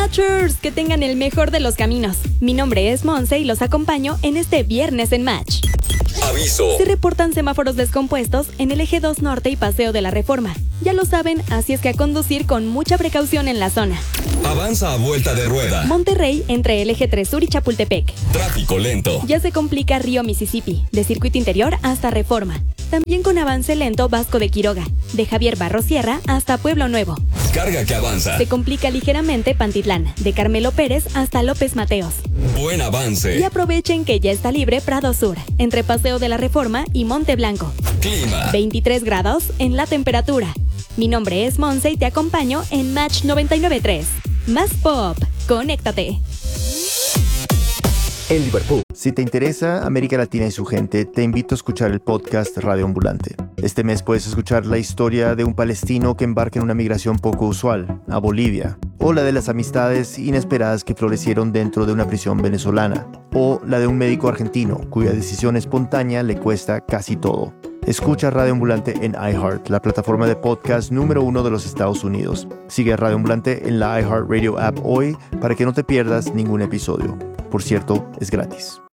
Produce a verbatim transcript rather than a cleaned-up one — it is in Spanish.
Matchers, que tengan el mejor de los caminos. Mi nombre es Monse y los acompaño en este viernes en Match. Aviso. Se reportan semáforos descompuestos en el eje dos Norte y Paseo de la Reforma. Ya lo saben, así es que a conducir con mucha precaución en la zona. Avanza a vuelta de rueda. Monterrey entre el eje tres Sur y Chapultepec. Tráfico lento. Ya se complica Río Mississippi, de Circuito Interior hasta Reforma. También con avance lento Vasco de Quiroga, de Javier Barros Sierra hasta Pueblo Nuevo. Carga que avanza. Se complica ligeramente Pantitlán, de Carmelo Pérez hasta López Mateos. Buen avance. Y aprovechen que ya está libre Prado Sur, entre Paseo de la Reforma y Monte Blanco. Clima. veintitrés grados en la temperatura. Mi nombre es Monse y te acompaño en Match noventa y nueve punto tres. Más pop, conéctate. En Liverpool. Si te interesa América Latina y su gente, te invito a escuchar el podcast Radio Ambulante. Este mes puedes escuchar la historia de un palestino que embarca en una migración poco usual, a Bolivia, o la de las amistades inesperadas que florecieron dentro de una prisión venezolana, o la de un médico argentino cuya decisión espontánea le cuesta casi todo. Escucha Radio Ambulante en iHeart, la plataforma de podcast número uno de los Estados Unidos. Sigue a Radio Ambulante en la iHeartRadio app hoy para que no te pierdas ningún episodio. Por cierto, es gratis.